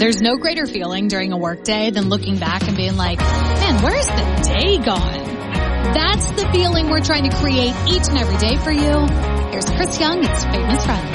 There's no greater feeling during a workday than looking back and being like, man, where's the day gone? That's the feeling we're trying to create each and every day for you. Here's Chris Young, it's Famous Friends.